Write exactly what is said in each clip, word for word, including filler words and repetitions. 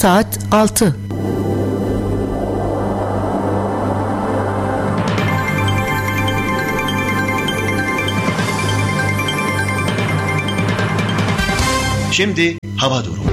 Saat altı. Şimdi hava durumu.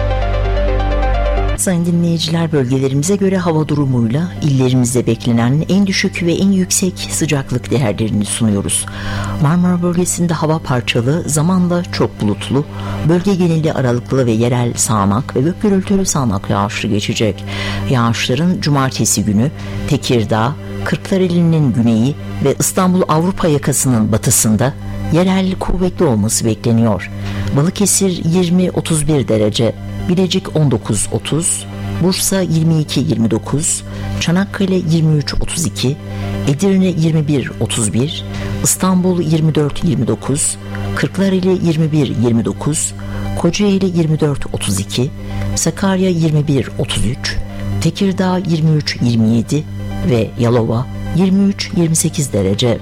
Sayın dinleyiciler, bölgelerimize göre hava durumuyla illerimizde beklenen en düşük ve en yüksek sıcaklık değerlerini sunuyoruz. Marmara bölgesinde hava parçalı, zamanla çok bulutlu, bölge geneli aralıklı ve yerel sağanak ve gök gürültülü sağanak yağışlı geçecek. Yağışların cumartesi günü Tekirdağ, Kırklareli'nin güneyi ve İstanbul Avrupa yakasının batısında yerel kuvvetli olması bekleniyor. Balıkesir yirmi otuz bir derece, Bilecik on dokuz otuz, Bursa yirmi iki yirmi dokuz, Çanakkale yirmi üç otuz iki, Edirne yirmi bir otuz bir, İstanbul yirmi dört yirmi dokuz, Kırklareli yirmi bir yirmi dokuz, Kocaeli yirmi dört otuz iki, Sakarya yirmi bir otuz üç, Tekirdağ yirmi üç yirmi yedi ve Yalova yirmi üç yirmi sekiz derece.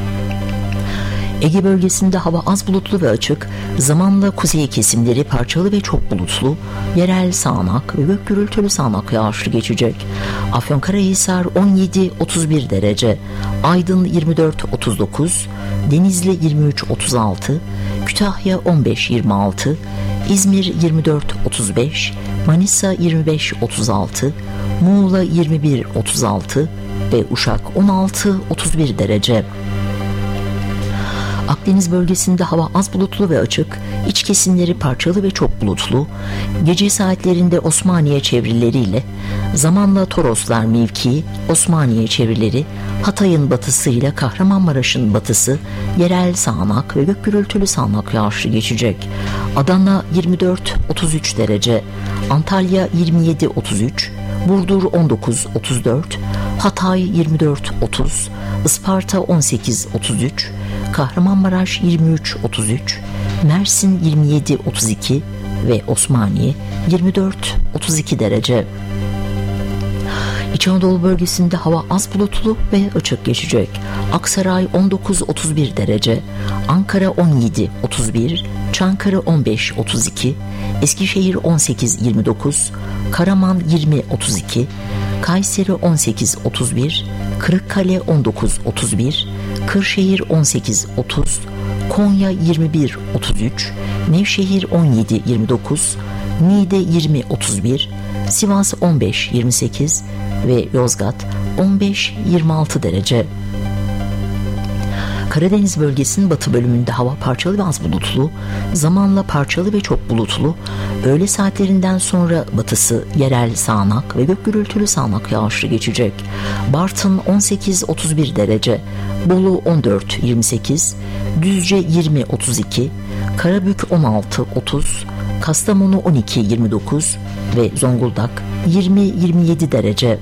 Ege bölgesinde hava az bulutlu ve açık, zamanla kuzey kesimleri parçalı ve çok bulutlu, yerel sağanak ve gök gürültülü sağanak yağışlı geçecek. Afyonkarahisar on yedi otuz bir derece, Aydın yirmi dört otuz dokuz, Denizli yirmi üç otuz altı, Kütahya on beş yirmi altı, İzmir yirmi dört otuz beş, Manisa yirmi beş otuz altı, Muğla yirmi bir otuz altı ve Uşak on altı otuz bir derece. Akdeniz bölgesinde hava az bulutlu ve açık, iç kesimleri parçalı ve çok bulutlu, gece saatlerinde Osmaniye çevreleriyle, zamanla Toroslar mevkii, Osmaniye çevreleri, Hatay'ın batısıyla Kahramanmaraş'ın batısı, yerel sağanak ve gök gürültülü sağanak yağışlı geçecek. Adana yirmi dört otuz üç derece, Antalya yirmi yedi otuz üç, Burdur on dokuz otuz dört, Hatay yirmi dört otuz, Isparta on sekiz otuz üç, Kahramanmaraş yirmi üç otuz üç, Mersin yirmi yedi otuz iki ve Osmaniye yirmi dört otuz iki derece. İç Anadolu bölgesinde hava az bulutlu ve açık geçecek. Aksaray on dokuz otuz bir derece, Ankara on yedi otuz bir, Çankırı on beş otuz iki, Eskişehir on sekiz yirmi dokuz, Karaman yirmi otuz iki, Kayseri on sekiz otuz bir, Kırıkkale on dokuz otuz bir, Kırşehir on sekiz otuz, Konya yirmi bir otuz üç, Nevşehir on yedi yirmi dokuz, Niğde yirmi otuz bir, Sivas on beş yirmi sekiz ve Yozgat on beş yirmi altı derece. Karadeniz bölgesinin batı bölümünde hava parçalı ve az bulutlu, zamanla parçalı ve çok bulutlu, öğle saatlerinden sonra batısı yerel sağanak ve gök gürültülü sağanak yağışlı geçecek. Bartın on sekiz otuz bir derece, Bolu on dört yirmi sekiz, Düzce yirmi otuz iki, Karabük on altı otuz, Kastamonu on iki yirmi dokuz ve Zonguldak yirmi yirmi yedi derece.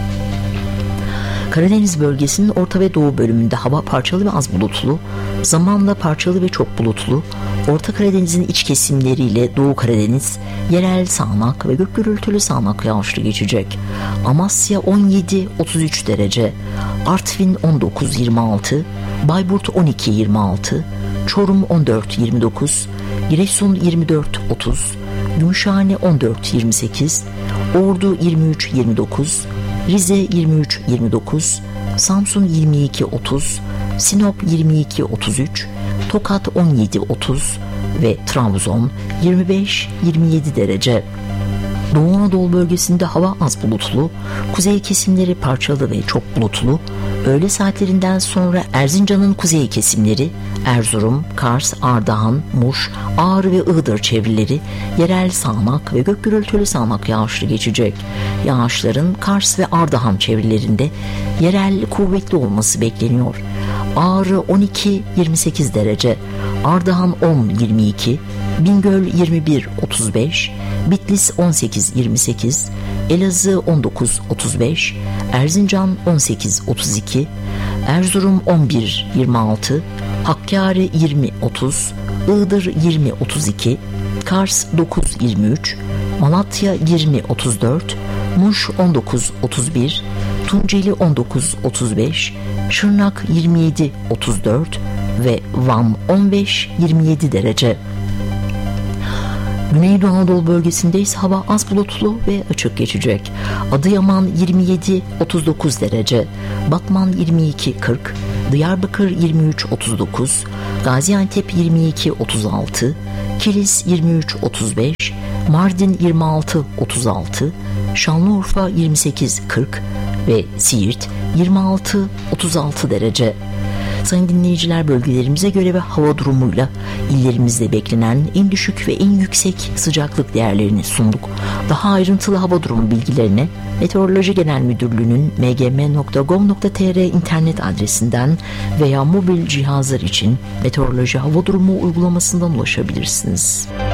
Karadeniz bölgesinin orta ve doğu bölümünde hava parçalı ve az bulutlu, zamanla parçalı ve çok bulutlu, Orta Karadeniz'in iç kesimleriyle Doğu Karadeniz yerel sağanak ve gök gürültülü sağanak yağışlı geçecek. Amasya on yedi otuz üç derece, Artvin on dokuz yirmi altı, Bayburt on iki yirmi altı, Çorum on dört yirmi dokuz, Giresun yirmi dört otuz, Gümüşhane on dört yirmi sekiz, Ordu yirmi üç yirmi dokuz, Rize yirmi üç yirmi dokuz, Samsun yirmi iki otuz, Sinop yirmi iki otuz üç, Tokat on yedi otuz ve Trabzon yirmi beş yirmi yedi derece. Doğu Anadolu bölgesinde hava az bulutlu, kuzey kesimleri parçalı ve çok bulutlu, öğle saatlerinden sonra Erzincan'ın kuzey kesimleri, Erzurum, Kars, Ardahan, Muş, Ağrı ve Iğdır çevreleri yerel sağanak ve gök gürültülü sağanak yağışlı geçecek. Yağışların Kars ve Ardahan çevrelerinde yerel kuvvetli olması bekleniyor. Ağrı on iki yirmi sekiz derece, Ardahan on yirmi iki, Bingöl yirmi bir otuz beş, Bitlis on sekiz yirmi sekiz, Elazığ on dokuz otuz beş, Erzincan on sekiz otuz iki, Erzurum on bir yirmi altı, Hakkari yirmi otuz, Iğdır yirmi otuz iki, Kars dokuz yirmi üç, Malatya yirmi otuz dört, Muş on dokuz otuz bir, Tunceli on dokuz otuz beş, Şırnak yirmi yedi otuz dört ve Van on beş yirmi yedi derece. Güneydoğu Anadolu bölgesinde ise hava az bulutlu ve açık geçecek. Adıyaman yirmi yedi otuz dokuz derece, Batman yirmi iki kırk, Diyarbakır yirmi üç otuz dokuz, Gaziantep yirmi iki otuz altı, Kilis yirmi üç otuz beş, Mardin yirmi altı otuz altı, Şanlıurfa yirmi sekiz kırk ve Siirt yirmi altı otuz altı derece. Sayın dinleyiciler, bölgelerimize göre ve hava durumuyla illerimizde beklenen en düşük ve en yüksek sıcaklık değerlerini sunduk. Daha ayrıntılı hava durumu bilgilerine Meteoroloji Genel Müdürlüğü'nün m g m nokta gov nokta t r internet adresinden veya mobil cihazlar için Meteoroloji Hava Durumu uygulamasından ulaşabilirsiniz.